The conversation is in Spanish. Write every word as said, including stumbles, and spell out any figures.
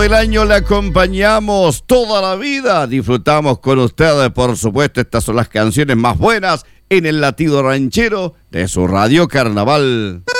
el año le acompañamos toda la vida. Disfrutamos con ustedes, por supuesto. Estas son las canciones más buenas en el latido ranchero de su Radio Carnaval.